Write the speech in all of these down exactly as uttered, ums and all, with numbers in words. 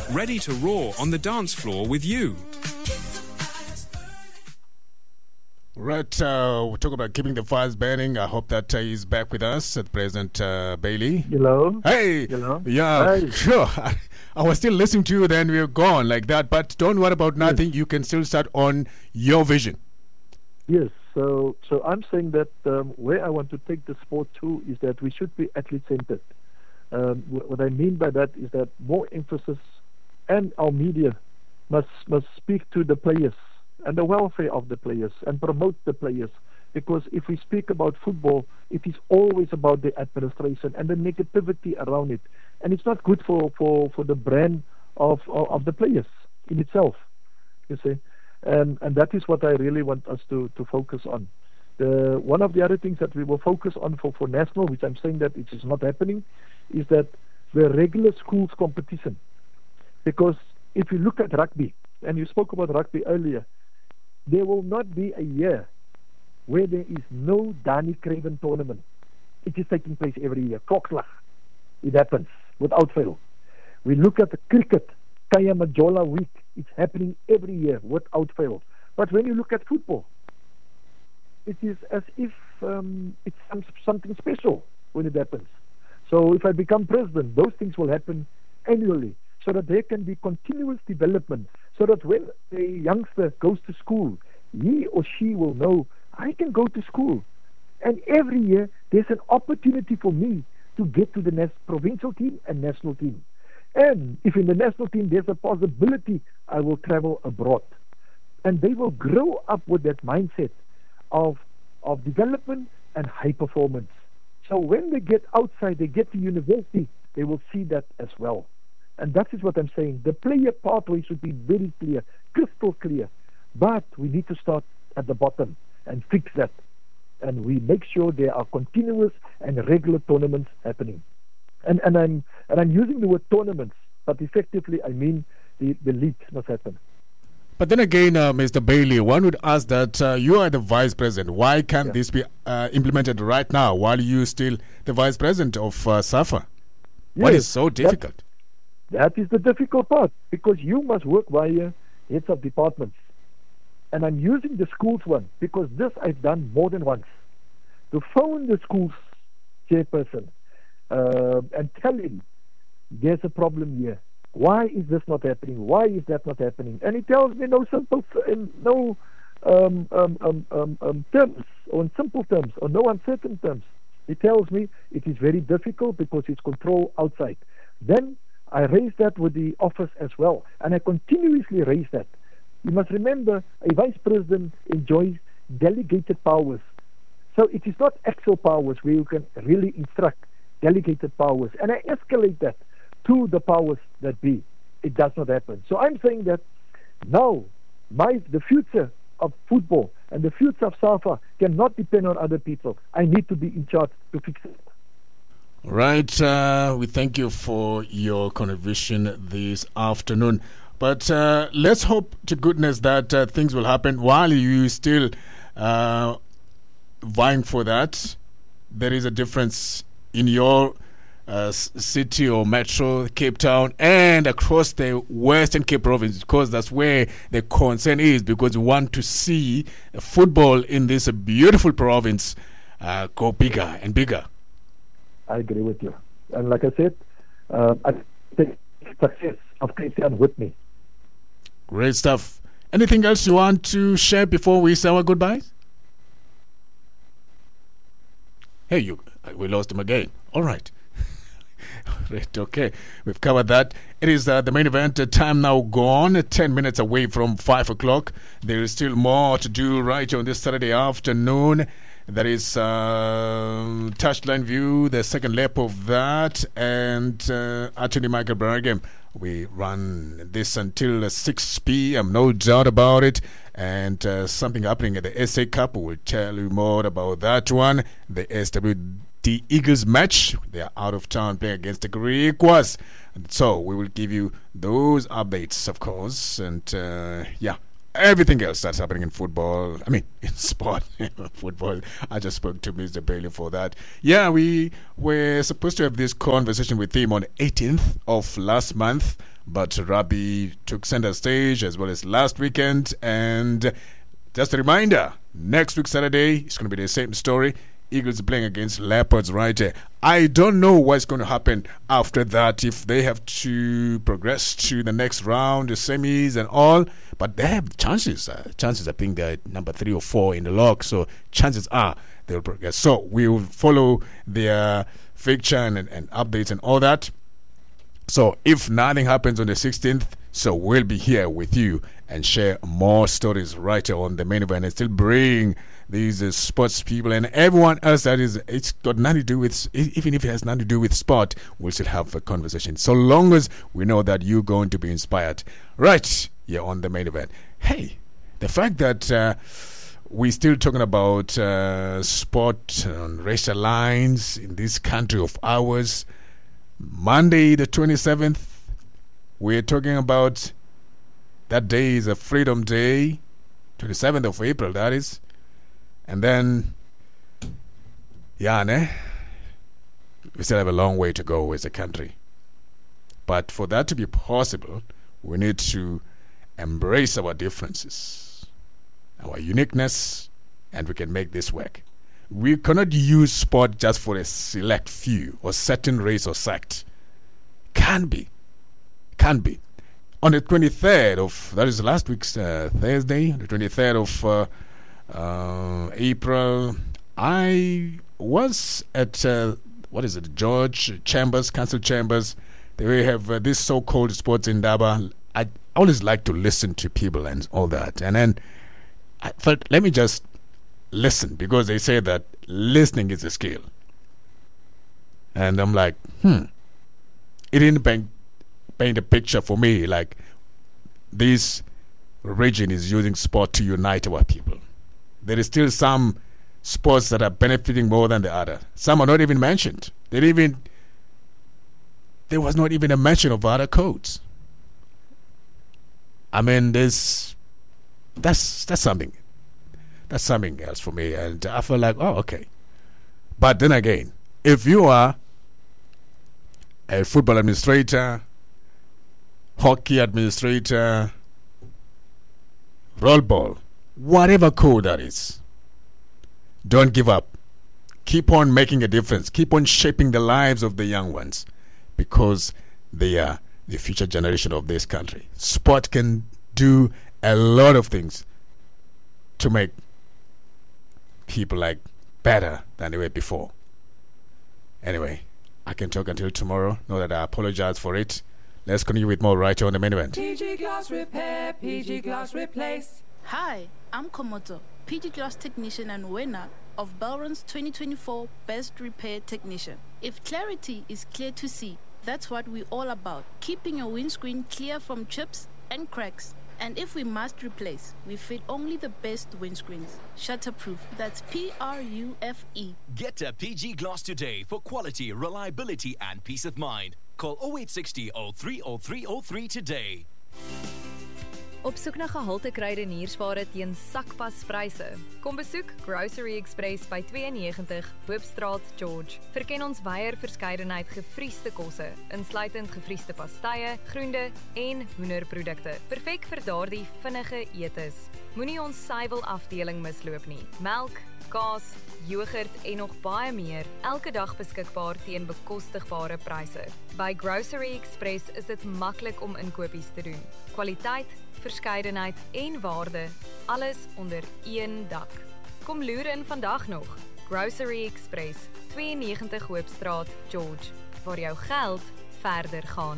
ready to roar on the dance floor with you. Right, uh, we'll talk about keeping the fires burning. I hope that uh, he's back with us at present, uh, Bailey. Hello. Hey. Hello. Yeah, Hey. sure. I, I was still listening to you, then we were gone like that. But don't worry about nothing. Yes. You can still start on your vision. Yes. So, so I'm saying that um, where I want to take the sport to is that we should be athlete-centered. Um, wh- what I mean by that is that more emphasis, and our media must must speak to the players and the welfare of the players and promote the players. Because if we speak about football, it is always about the administration and the negativity around it, and it's not good for, for, for the brand of, of of the players in itself. You see, and and that is what I really want us to, to focus on. The one of the other things that we will focus on for, for national, which I'm saying that it is not happening, is that the regular schools competition. Because if you look at rugby, and you spoke about rugby earlier, there will not be a year where there is no Danny Craven tournament. It is taking place every year. Klokslag. It happens without fail. We look at the cricket, Kaya Majola week. It's happening every year without fail. But when you look at football, it is as if um, it's some, something special when it happens. So if I become president, those things will happen annually, so that there can be continuous development, so that when a youngster goes to school, he or she will know, I can go to school. And every year, there's an opportunity for me to get to the next provincial team and national team. And if in the national team, there's a possibility I will travel abroad. And they will grow up with that mindset of, of development and high performance. So when they get outside, they get to university, they will see that as well. And that is what I'm saying. The player pathway should be very clear, crystal clear. But we need to start at the bottom and fix that. And we make sure there are continuous and regular tournaments happening. And and I'm and I'm using the word tournaments, but effectively I mean the, the leagues must happen. But then again, uh, Mister Bailey, one would ask that uh, you are the vice president. Why can't Yeah. this be uh, implemented right now while you still the vice president of uh, SAFA? What Yes, is so difficult? That, that is the difficult part, because you must work via heads of departments. And I'm using the schools one, because this I've done more than once. To phone the school's chairperson uh, and tell him, there's a problem here. Why is this not happening? Why is that not happening? And he tells me no simple, in no um, um, um, um, um, terms, or in simple terms, or no uncertain terms. He tells me it is very difficult because it's control outside. Then I raise that with the office as well, and I continuously raise that. You must remember, a vice president enjoys delegated powers. So it is not actual powers where you can really instruct, delegated powers. And I escalate that to the powers that be. It does not happen. So I'm saying that now my the future of football and the future of SAFA cannot depend on other people. I need to be in charge to fix it. Right. Uh, we thank you for your contribution this afternoon. But uh, let's hope to goodness that uh, things will happen while you still uh, vying for that. There is a difference in your uh, city or metro, Cape Town, and across the Western Cape Province, because that's where the concern is, because we want to see football in this beautiful province uh, go bigger and bigger. I agree with you. And like I said, uh, I take success of Cape Town with me. Great stuff. Anything else you want to share before we say our goodbyes? Hey, you, we lost him again. All right. Right, okay. We've covered that. It is uh, the main event. Uh, time now gone. ten minutes away from five o'clock. There is still more to do right on this Saturday afternoon. That is uh, Touchline View, the second lap of that, and uh, Attorney Michael Branagh. We run this until uh, six p.m., no doubt about it. And uh, something happening at the S A Cup. We'll tell you more about that one. The S W D Eagles match. They are out of town playing against the Griquas. And so we will give you those updates, of course. And uh, yeah. everything else that's happening in football. I mean, in sport, football. I just spoke to Mister Bailey for that. Yeah, we were supposed to have this conversation with him on eighteenth of last month, but Rabbi took center stage as well as last weekend. And just a reminder, next week Saturday, it's going to be the same story. Eagles playing against Leopards right there. I don't know what's going to happen after that, if they have to progress to the next round, the semis and all. But they have chances. Uh, chances, I think they're number three or four in the log. So chances are they'll progress. So we will follow their fixture and, and updates and all that. So if nothing happens on the sixteenth, so we'll be here with you and share more stories right here on the main event and still bring these uh, sports people and everyone else that is, it's got nothing to do with, even if it has nothing to do with sport, we'll still have a conversation. So long as we know that you're going to be inspired. Right, you're on the main event. Hey, the fact that uh, we're still talking about uh, sport on racial lines in this country of ours, Monday the twenty-seventh, we're talking about that day is a Freedom Day, twenty-seventh of April, that is. And then, yeah, ne? We still have a long way to go as a country. But for that to be possible, we need to embrace our differences, our uniqueness, and we can make this work. We cannot use sport just for a select few or certain race or sect. Can be. Can be. On the twenty-third of, that is last week's uh, Thursday, the twenty-third of uh, uh, April, I was at, uh, what is it, George Chambers, Council Chambers. They have uh, this so-called sports indaba. I always like to listen to people and all that. And then I thought, let me just listen, because they say that listening is a skill. And I'm like, hmm. It didn't paint, paint a picture for me like this region is using sport to unite our people. There is still some sports that are benefiting more than the other. Some are not even mentioned. They didn't even, there was not even a mention of other codes. I mean, there's, that's, that's something. That's something else for me. And I feel like, oh, okay. But then again, if you are a football administrator, hockey administrator, roll ball, whatever code that is, don't give up. Keep on making a difference. Keep on shaping the lives of the young ones, because they are the future generation of this country. Sport can do a lot of things to make people like better than they were before. Anyway, I can talk until tomorrow. Know that I apologize for it. Let's continue with more right here on the main event. P G Glass Repair, P G Glass Replace. Hi, I'm Komoto, P G Glass Technician and winner of Belron's twenty twenty-four Best Repair Technician. If clarity is clear to see, that's what we're all about. Keeping your windscreen clear from chips and cracks. And if we must replace, we fit only the best windscreens. Shutterproof, that's P R U F E. Get to P G Glass today for quality, reliability and peace of mind. Call oh eight six oh, oh three oh three oh three today. Op soek na gehalte kruideniersware teen sakpaspryse. Kom besoek Grocery Express by twee negentig Hoopstraat, George. Verken ons wyeer verskeidenheid gevriesde kosse, insluitend gevriesde pastye, groente en hoenderprodukte. Perfek vir daardie vinnige etes. Moenie ons suiwel afdeling misloop nie. Melk, kaas, yoghurt en nog baie meer, elke dag beskikbaar teen bekostigbare pryse. By Grocery Express is dit maklik om inkopies te doen. Kwaliteit, verskeidenheid en waarde, alles onder een dak. Kom loer in vandag nog. Grocery Express, twee negentig Hoopstraat, George, waar jou geld verder gaan.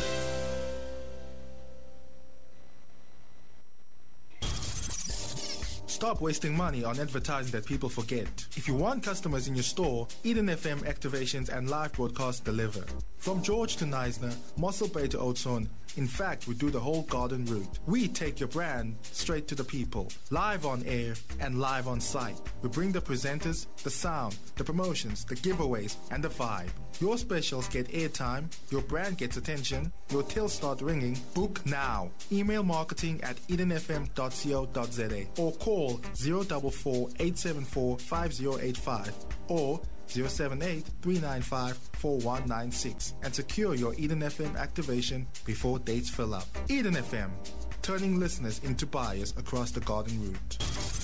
Stop wasting money on advertising that people forget. If you want customers in your store, Eden F M activations and live broadcasts deliver. From George to Neisner, Mossel Bay to Oudtshoorn. In fact, we do the whole garden route. We take your brand straight to the people, live on air and live on site. We bring the presenters, the sound, the promotions, the giveaways, and the vibe. Your specials get airtime, your brand gets attention, your tills start ringing. Book now. Email marketing at eden f m dot co dot z a or call zero four four, eight seven four, five zero eight five or zero seven eight, three nine five, four one nine six and secure your Eden F M activation before dates fill up. Eden F M, turning listeners into buyers across the garden route.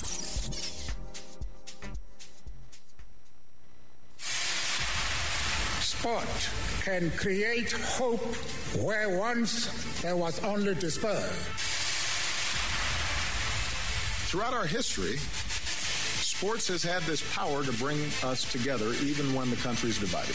Sport can create hope where once there was only despair. Throughout our history, sports has had this power to bring us together even when the country is divided.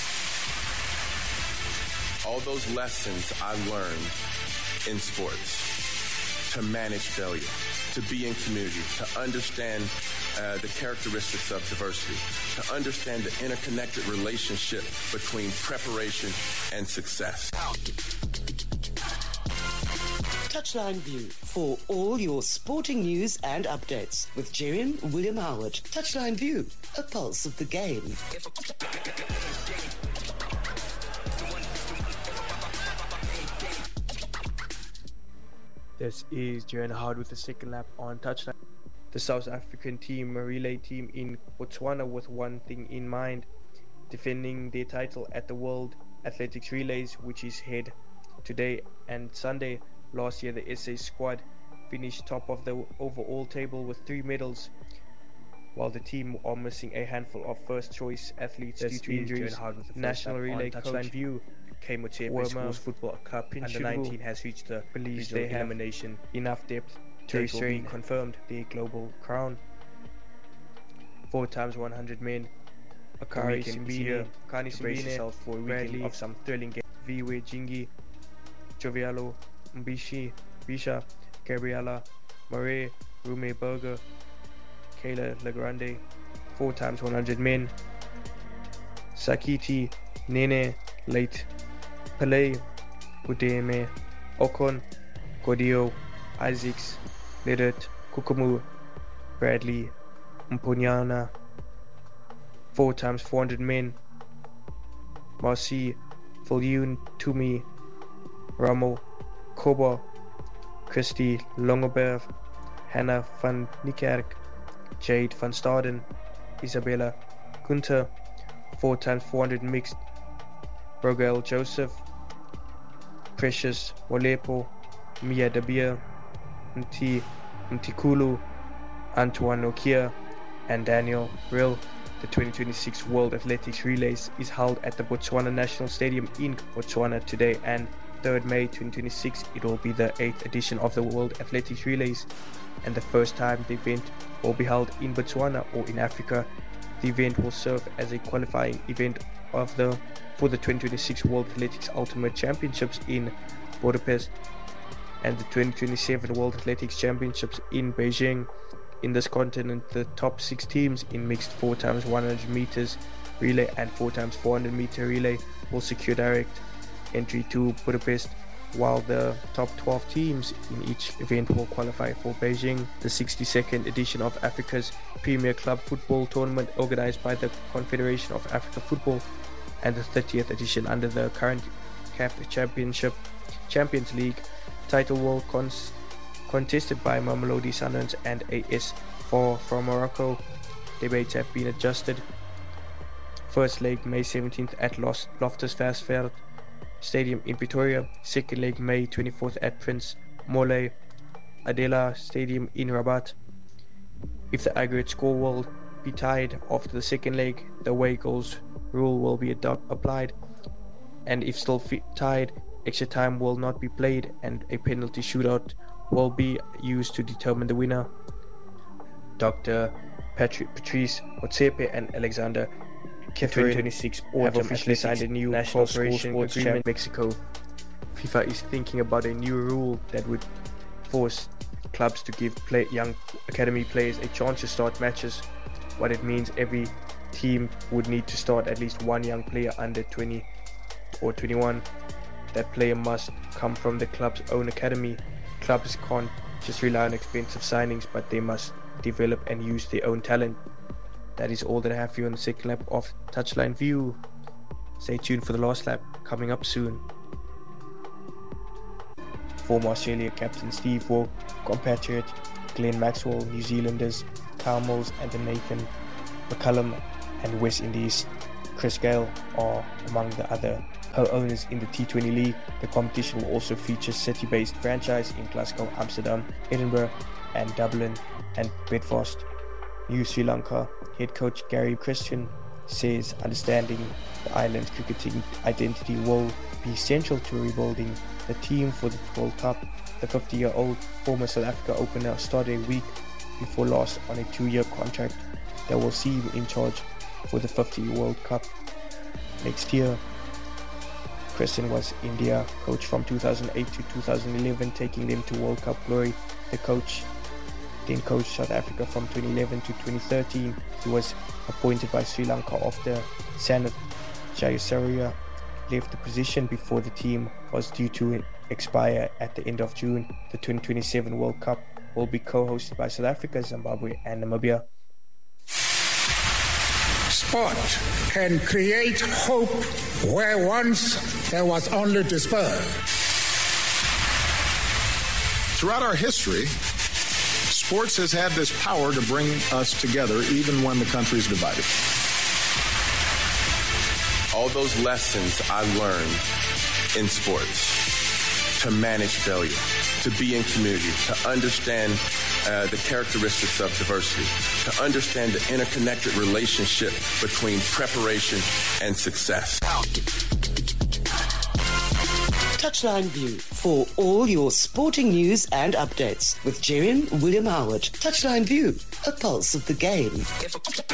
All those lessons I learned in sports, to manage failure, to be in community, to understand uh, the characteristics of diversity, to understand the interconnected relationship between preparation and success. Touchline View for all your sporting news and updates with Jerry William Howard. Touchline View, a pulse of the game. This is Jerry Howard with the second lap on Touchline. The South African team, a relay team in Botswana with one thing in mind, defending their title at the World Athletics Relays, which is held today and Sunday. Last year, the S A squad finished top of the overall table with three medals, while the team are missing a handful of first-choice athletes due to injuries. National Relay Touchline View came with Motsepe Schools Football Cup under nineteen has reached the believes they have elimination enough depth to be confirmed their global crown. Four times one hundred men. Akari Simbine, Kani Simbine for a weekend of some thrilling games. Viwe Jingi, Jovialo, Mbishi, Bisha, Gabriela, Murray, Rume Berger, Kayla Legrande, four times one hundred men. Sakiti, Nene, Late, Pele, Udeme, Okon, Godio, Isaacs, Lidet, Kukumu, Bradley, Mpunyana, four times four hundred men. Marcy, Fulyun, Tumi, Ramo, Koba, Christy Longoberg, Hannah van Niekerk, Jade van Staden, Isabella Gunther, four times four hundred mixed, Rogel Joseph, Precious Wolepo, Mia Dabir, Nti Ntikulu, Antoine Nokia, and Daniel Rill. The twenty twenty-six World Athletics Relays is held at the Botswana National Stadium in Botswana today and third of May twenty twenty-six. It will be the eighth edition of the World Athletics Relays and the first time the event will be held in Botswana or in Africa. The event will serve as a qualifying event of the for the twenty twenty-six World Athletics Ultimate Championships in Budapest and the twenty twenty-seven World Athletics Championships in Beijing. In this continent, the top six teams in mixed four times one hundred meters relay and four times four hundred meter relay will secure direct entry to Budapest, while the top twelve teams in each event will qualify for Beijing. The sixty-second edition of Africa's Premier Club Football Tournament, organized by the Confederation of Africa Football, and the thirtieth edition under the current C A F Championship Champions League title will cons contested by Mamelodi Sundowns and A S four from Morocco. Debates have been adjusted. First leg May seventeenth at Los Loftus Versfeld Stadium in Pretoria. Second leg May twenty-fourth at Prince Moulay Adela Stadium in Rabat. If the aggregate score will be tied after the second leg, the away goals rule will be applied, and if still tied, extra time will not be played and a penalty shootout will be used to determine the winner. Doctor Patri Patrice Motsepe and Alexander Catherine twenty-six have officially signed a new national cooperation agreement in Mexico. FIFA is thinking about a new rule that would force clubs to give play young academy players a chance to start matches. What it means, every team would need to start at least one young player under twenty or twenty-one. That player must come from the club's own academy. Clubs can't just rely on expensive signings, but they must develop and use their own talent. That is all that I have for you on the second lap of Touchline View. Stay tuned for the last lap, coming up soon. Former Australia captain Steve Waugh, compatriot Glenn Maxwell, New Zealanders Kyle Mills and Nathan McCullum, and West Indies Chris Gale are among the other co-owners in the T twenty League. The competition will also feature city-based franchise in Glasgow, Amsterdam, Edinburgh and Dublin and Bedfast. New Sri Lanka head coach Gary Christian says understanding the island's cricketing identity will be central to rebuilding the team for the World Cup. The fifty-year-old former South Africa opener started a week before last on a two-year contract that will see him in charge for the fifty World Cup next year. Christian was India coach from two thousand eight to two thousand eleven, taking them to World Cup glory. The coach then coached South Africa from twenty eleven to twenty thirteen. He was appointed by Sri Lanka after Sanath Jayasuriya left the position before the team was due to expire at the end of June. The twenty twenty-seven World Cup will be co-hosted by South Africa, Zimbabwe and Namibia. Sport can create hope where once there was only despair. Throughout our history, sports has had this power to bring us together even when the country's divided. All those lessons I learned in sports, to manage failure, to be in community, to understand uh, the characteristics of diversity, to understand the interconnected relationship between preparation and success. Touchline View for all your sporting news and updates with Jerry William Howard. Touchline View, a pulse of the game.